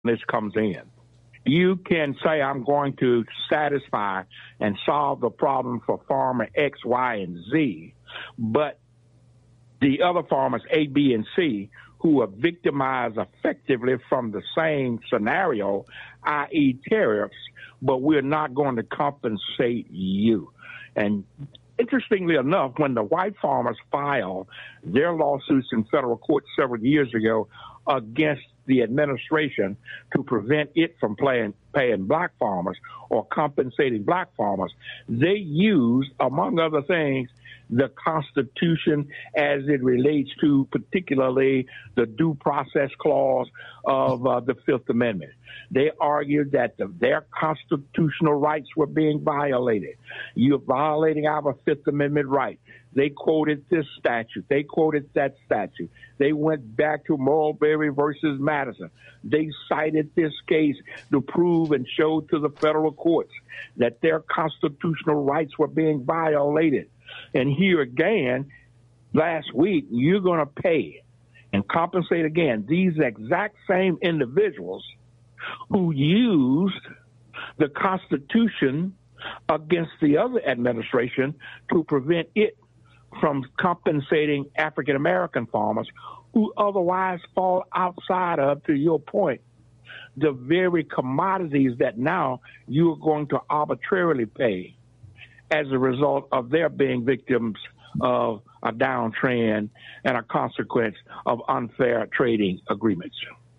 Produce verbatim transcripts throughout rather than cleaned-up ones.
this comes in. You can say, I'm going to satisfy and solve the problem for farmer X, Y, and Z, but the other farmers, A, B, and C, who are victimized effectively from the same scenario, that is tariffs, but we're not going to compensate you. And interestingly enough, when the white farmers filed their lawsuits in federal court several years ago against the administration to prevent it from paying, paying black farmers or compensating black farmers, they used, among other things, the Constitution as it relates to particularly the due process clause of uh, the Fifth Amendment. They argued that the, their constitutional rights were being violated. You're violating our Fifth Amendment right. They quoted this statute. They quoted that statute. They went back to Marbury versus Madison. They cited this case to prove and show to the federal courts that their constitutional rights were being violated. And here again, last week, you're going to pay and compensate again these exact same individuals who used the Constitution against the other administration to prevent it from compensating African American farmers who otherwise fall outside of, to your point, the very commodities that now you are going to arbitrarily pay as a result of their being victims of a downtrend and a consequence of unfair trading agreements.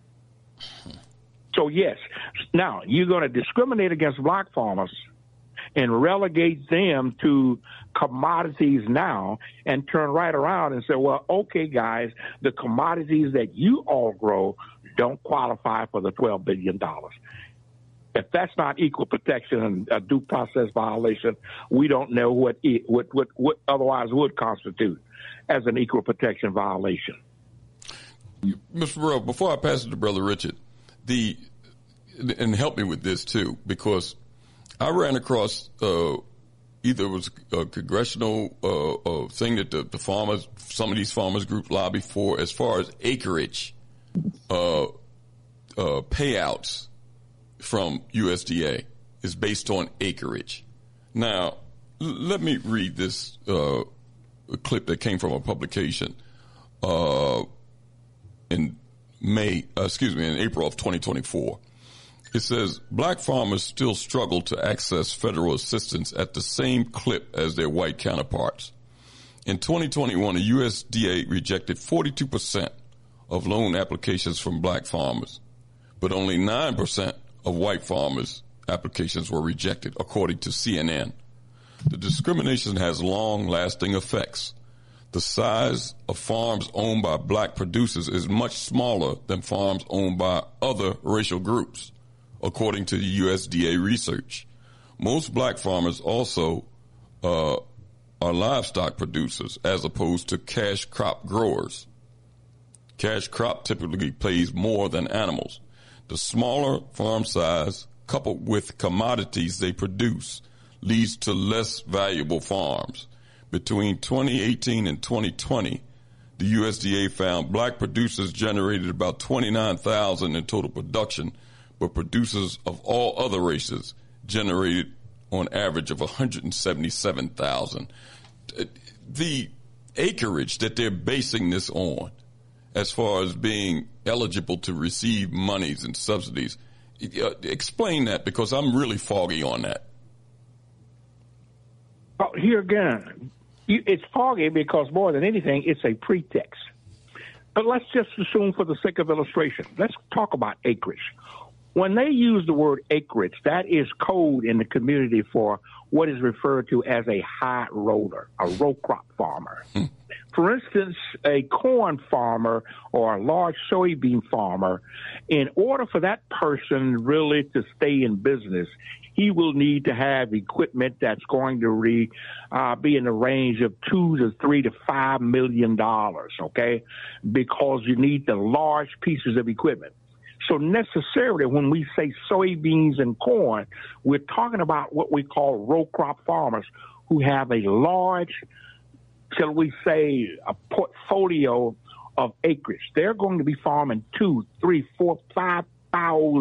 So, yes, now you're going to discriminate against black farmers and relegate them to commodities now and turn right around and say, well, okay, guys, the commodities that you all grow don't qualify for the twelve billion dollars. If that's not equal protection and a due process violation, we don't know what, what, what, what otherwise would constitute as an equal protection violation. Mister Burrell, before I pass it to Brother Richard, the and help me with this too, because I ran across uh, either it was a congressional uh, uh, thing that the, the farmers, some of these farmers groups lobby for, as far as acreage uh, uh, payouts from U S D A is based on acreage. Now, l- let me read this uh, clip that came from a publication uh, in May, uh, excuse me, in April of twenty twenty-four. It says, black farmers still struggle to access federal assistance at the same clip as their white counterparts. In twenty twenty-one, the U S D A rejected forty-two percent of loan applications from black farmers, but only nine percent of white farmers' applications were rejected, according to C N N. The discrimination has long-lasting effects. The size of farms owned by black producers is much smaller than farms owned by other racial groups, according to the U S D A research. Most black farmers also uh, are livestock producers as opposed to cash crop growers. Cash crop typically pays more than animals. The smaller farm size, coupled with commodities they produce, leads to less valuable farms. Between twenty eighteen and twenty twenty, the U S D A found black producers generated about twenty-nine thousand in total production, but producers of all other races generated on average of one hundred seventy-seven thousand. The acreage that they're basing this on, as far as being eligible to receive monies and subsidies, explain that, because I'm really foggy on that. Well, here again, it's foggy because more than anything, it's a pretext. But let's just assume for the sake of illustration, let's talk about acreage. When they use the word acreage, that is code in the community for what is referred to as a high roller, a row crop farmer. Hmm. For instance, a corn farmer or a large soybean farmer, in order for that person really to stay in business, he will need to have equipment that's going to re, uh, be in the range of two to three to five million dollars, okay? Because you need the large pieces of equipment. So necessarily when we say soybeans and corn, we're talking about what we call row crop farmers who have a large, shall we say, a portfolio of acreage. They're going to be farming two, three, four, five thousand